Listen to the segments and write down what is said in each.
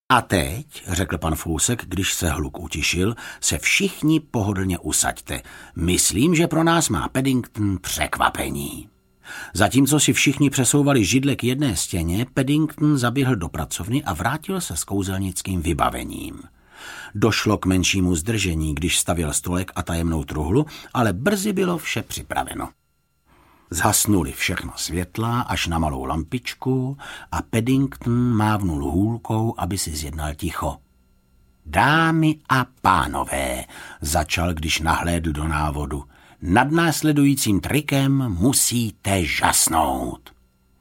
A teď, řekl pan Fousek, když se hluk utišil, se všichni pohodlně usaďte. Myslím, že pro nás má Paddington překvapení. Zatímco si všichni přesouvali židle k jedné stěně, Paddington zaběhl do pracovny a vrátil se s kouzelnickým vybavením. Došlo k menšímu zdržení, když stavěl stolek a tajemnou truhlu, ale brzy bylo vše připraveno. Zhasnuli všechno světla až na malou lampičku a Paddington mávnul hůlkou, aby si zjednal ticho. Dámy a pánové, začal, když nahlédl do návodu, nad následujícím trikem musíte žasnout.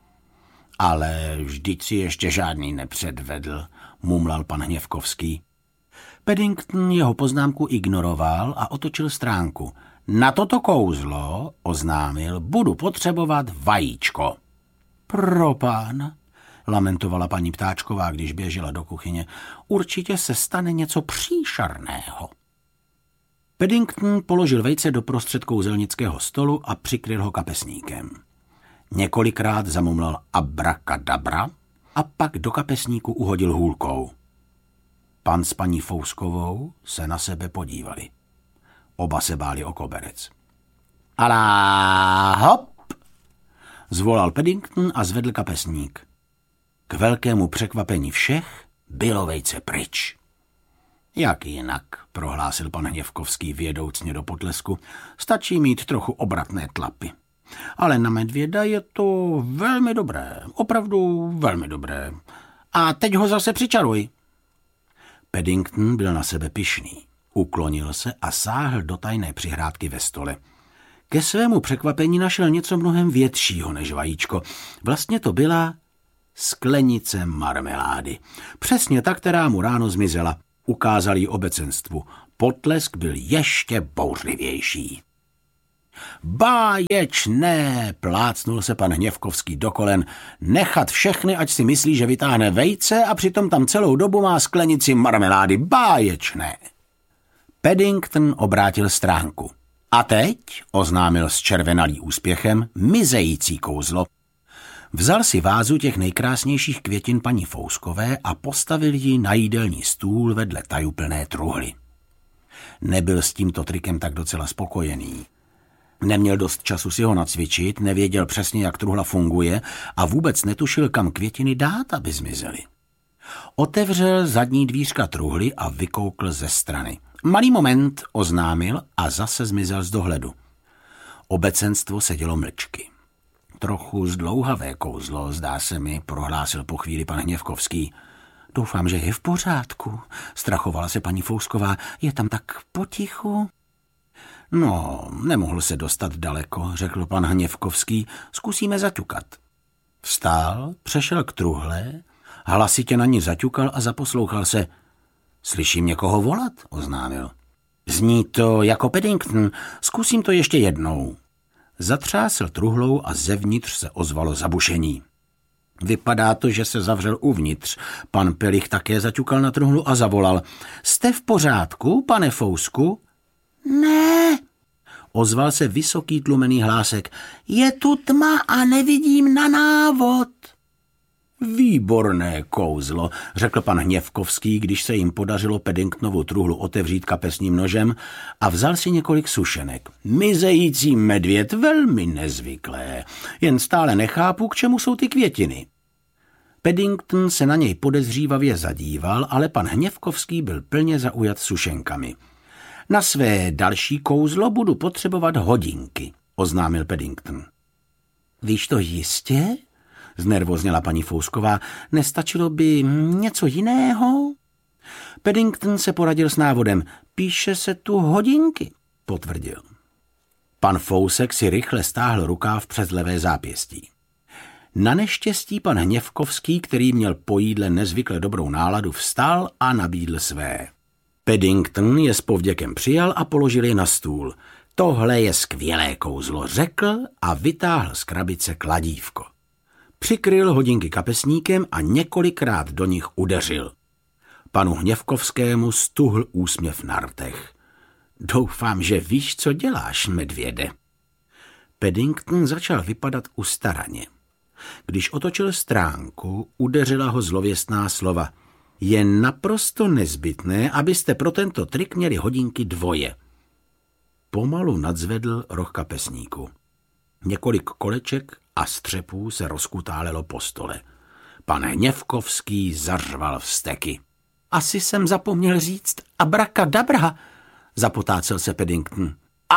Ale vždyť si ještě žádný nepředvedl, mumlal pan Hněvkovský. Paddington jeho poznámku ignoroval a otočil stránku. Na toto kouzlo, oznámil, budu potřebovat vajíčko. Propán, lamentovala paní Ptáčková, když běžela do kuchyně, určitě se stane něco příšerného. Paddington položil vejce do prostřed kouzelnického stolu a přikryl ho kapesníkem. Několikrát zamumlal abrakadabra a pak do kapesníku uhodil hůlkou. Pan s paní Fouskovou se na sebe podívali. Oba se báli o koberec. Alá hop! Zvolal Paddington a zvedl kapesník. K velkému překvapení všech bylo vejce pryč. Jak jinak, prohlásil pan Hněvkovský vědoucně do potlesku, stačí mít trochu obratné tlapy. Ale na medvěda je to velmi dobré, opravdu velmi dobré. A teď ho zase přičaruj. Paddington byl na sebe pyšný. Uklonil se a sáhl do tajné přihrádky ve stole. Ke svému překvapení našel něco mnohem většího než vajíčko. Vlastně to byla sklenice marmelády. Přesně ta, která mu ráno zmizela. Ukázal jí obecenstvu. Potlesk byl ještě bouřlivější. Báječné, plácnul se pan Hněvkovský do kolen, nechat všechny, ať si myslí, že vytáhne vejce a přitom tam celou dobu má sklenici marmelády. Báječné. Paddington obrátil stránku. A teď, oznámil s červenalý úspěchem, mizející kouzlo. Vzal si vázu těch nejkrásnějších květin paní Fouskové a postavil ji na jídelní stůl vedle tajuplné truhly. Nebyl s tímto trikem tak docela spokojený. Neměl dost času si ho nacvičit, nevěděl přesně, jak truhla funguje a vůbec netušil, kam květiny dát, aby zmizely. Otevřel zadní dvířka truhly a vykoukl ze strany. Malý moment, oznámil a zase zmizel z dohledu. Obecenstvo sedělo mlčky. Trochu zdlouhavé kouzlo, zdá se mi, prohlásil po chvíli pan Hněvkovský. Doufám, že je v pořádku, strachovala se paní Fousková. Je tam tak potichu? No, nemohl se dostat daleko, řekl pan Hněvkovský. Zkusíme zaťukat. Vstál, přešel k truhle, hlasitě na ní zaťukal a zaposlouchal se. Slyším někoho volat, oznámil. Zní to jako Paddington, zkusím to ještě jednou. Zatřásl truhlou a zevnitř se ozvalo zabušení. Vypadá to, že se zavřel uvnitř. Pan Pelich také zaťukal na truhlu a zavolal. Jste v pořádku, pane Fousku? Ne, ozval se vysoký tlumený hlásek. Je tu tma a nevidím na návod. Výborné kouzlo, řekl pan Hněvkovský, když se jim podařilo Paddingtonovu truhlu otevřít kapesním nožem a vzal si několik sušenek. Mizející medvěd, velmi nezvyklé, jen stále nechápu, k čemu jsou ty květiny. Paddington se na něj podezřívavě zadíval, ale pan Hněvkovský byl plně zaujat sušenkami. Na své další kouzlo budu potřebovat hodinky, oznámil Paddington. Víš to jistě? Znervozněla paní Fousková. Nestačilo by něco jiného? Paddington se poradil s návodem. Píše se tu hodinky, potvrdil. Pan Fousek si rychle stáhl rukáv přes levé zápěstí. Na neštěstí pan Hněvkovský, který měl po jídle nezvykle dobrou náladu, vstal a nabídl své. Paddington je s povděkem přijal a položil je na stůl. Tohle je skvělé kouzlo, řekl a vytáhl z krabice kladívko. Přikryl hodinky kapesníkem a několikrát do nich udeřil. Panu Hněvkovskému stuhl úsměv na rtech. Doufám, že víš, co děláš, medvěde. Paddington začal vypadat ustaraně. Když otočil stránku, udeřila ho zlověstná slova. Je naprosto nezbytné, abyste pro tento trik měli hodinky dvoje. Pomalu nadzvedl roh kapesníku. Několik koleček a střepů se rozkutálelo po stole. Pan Hněvkovský zařval vzteky. Asi jsem zapomněl říct abrakadabra, zapotácel se Paddington.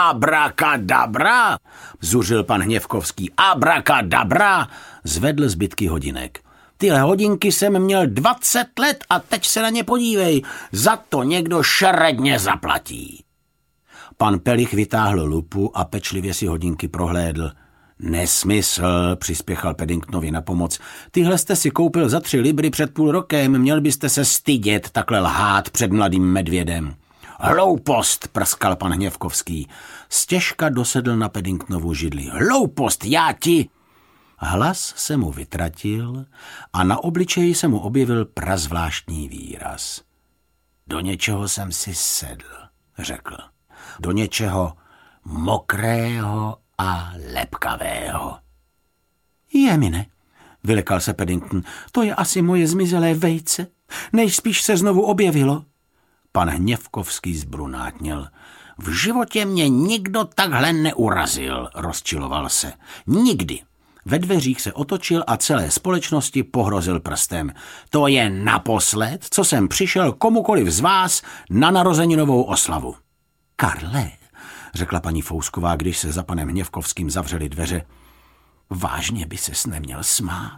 Abrakadabra, zuřil pan Hněvkovský. Abrakadabra, zvedl zbytky hodinek. Tyhle hodinky jsem měl 20 let a teď se na ně podívej, za to někdo šeredně zaplatí. Pan Pelich vytáhl lupu a pečlivě si hodinky prohlédl. Nesmysl, přispěchal Paddingtonovi na pomoc. Tyhle jste si koupil za 3 libry před půl rokem, měl byste se stydět takhle lhát před mladým medvědem. Hloupost, prskal pan Hněvkovský. Stěžka dosedl na Paddingtonovu židli. Hloupost, já ti... Hlas se mu vytratil a na obličeji se mu objevil prazvláštní výraz. Do něčeho jsem si sedl, řekl. Do něčeho mokrého a lepkavého. Jemine, vylekal se Paddington, to je asi moje zmizelé vejce. Nejspíš se znovu objevilo. Pan Hněvkovský zbrunátněl. V životě mě nikdo takhle neurazil, rozčiloval se. Nikdy. Ve dveřích se otočil a celé společnosti pohrozil prstem. To je naposled, co jsem přišel komukoliv z vás na narozeninovou oslavu. Karle, řekla paní Fousková, když se za panem Hněvkovským zavřely dveře, vážně by ses neměl smát.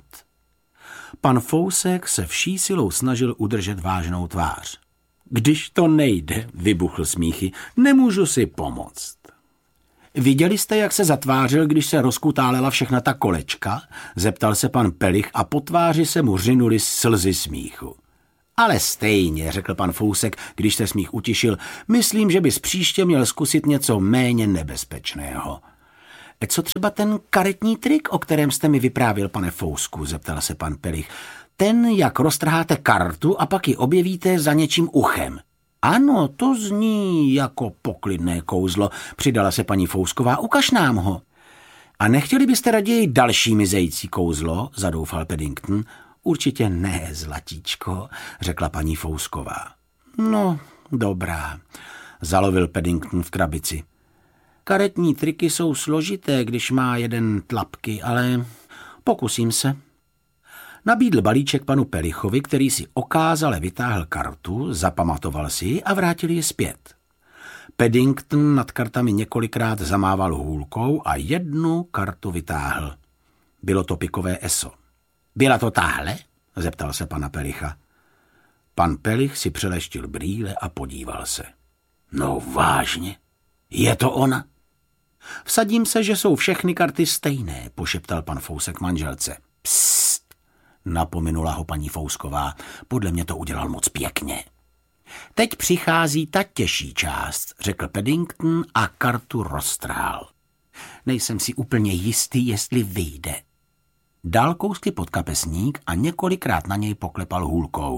Pan Fousek se vší silou snažil udržet vážnou tvář. Když to nejde, vybuchl smíchy, nemůžu si pomoct. Viděli jste, jak se zatvářil, když se rozkutálela všechna ta kolečka? Zeptal se pan Pelich a po tváři se mu řinuly slzy smíchu. Ale stejně, řekl pan Fousek, když se smích utišil, myslím, že bys příště měl zkusit něco méně nebezpečného. Co třeba ten karetní trik, o kterém jste mi vyprávěl, pane Fousku, zeptal se pan Pelich. Ten, jak roztrháte kartu a pak ji objevíte za něčím uchem. Ano, to zní jako poklidné kouzlo, přidala se paní Fousková, ukaž nám ho. A nechtěli byste raději další mizející kouzlo, zadoufal Paddington. Určitě ne, zlatíčko, řekla paní Fousková. No, dobrá, zalovil Paddington v krabici. Karetní triky jsou složité, když má jeden tlapky, ale pokusím se. Nabídl balíček panu Pelichovi, který si okázale vytáhl kartu, zapamatoval si ji a vrátil ji zpět. Paddington nad kartami několikrát zamával hůlkou a jednu kartu vytáhl. Bylo to pikové eso. Byla to tahle? Zeptal se pana Pelicha. Pan Pelich si přeleštil brýle a podíval se. No vážně, je to ona? Vsadím se, že jsou všechny karty stejné, pošeptal pan Fousek manželce. Psst, napomenula ho paní Fousková, podle mě to udělal moc pěkně. Teď přichází ta těžší část, řekl Paddington a kartu roztrhal. Nejsem si úplně jistý, jestli vyjde. Dal kousky pod kapesník a několikrát na něj poklepal hůlkou.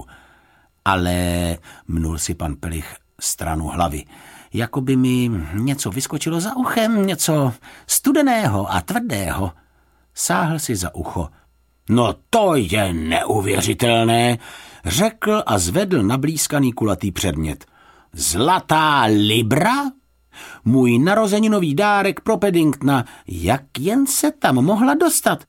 Ale, mnul si pan Pelich stranu hlavy, jako by mi něco vyskočilo za uchem, něco studeného a tvrdého. Sáhl si za ucho. No to je neuvěřitelné, řekl a zvedl nablízkaný kulatý předmět. Zlatá libra? Můj narozeninový dárek pro Paddingtona, jak jen se tam mohla dostat?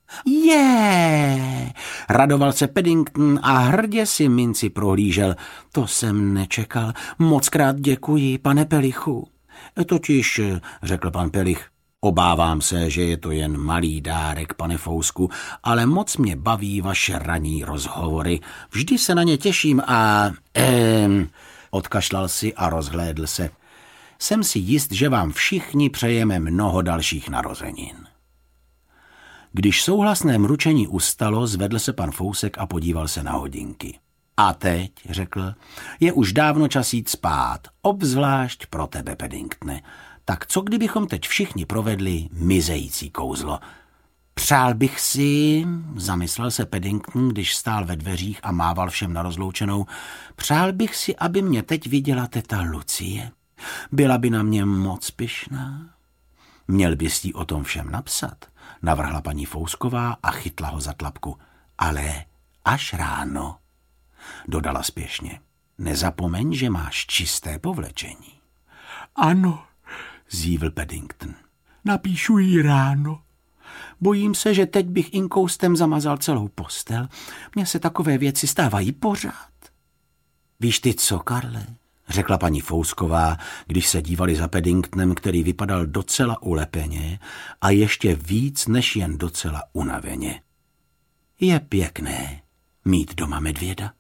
Radoval se Paddington a hrdě si minci prohlížel. To jsem nečekal. Mockrát děkuji, pane Pelichu. Totiž, řekl pan Pelich, obávám se, že je to jen malý dárek, pane Fousku, ale moc mě baví vaše ranní rozhovory. Vždy se na ně těším a... Odkašlal si a rozhlédl se. Jsem si jist, že vám všichni přejeme mnoho dalších narozenin. Když souhlasné mručení ustalo, zvedl se pan Fousek a podíval se na hodinky. A teď, řekl, je už dávno čas jít spát, obzvlášť pro tebe, Paddingtone. Tak co kdybychom teď všichni provedli mizející kouzlo? Přál bych si, zamyslel se Paddington, když stál ve dveřích a mával všem na rozloučenou, přál bych si, aby mě teď viděla teta Lucie. Byla by na mě moc pyšná. Měl bys jí o tom všem napsat, navrhla paní Fousková a chytla ho za tlapku. Ale až ráno. dodala spěšně. Nezapomeň, že máš čisté povlečení. Ano, zívl Paddington. Napíšu jí ráno. Bojím se, že teď bych inkoustem zamazal celou postel. Mně se takové věci stávají pořád. Víš ty co, Karle? Řekla paní Fousková, když se dívali za Paddingtonem, který vypadal docela ulepeně a ještě víc než jen docela unaveně. Je pěkné mít doma medvěda.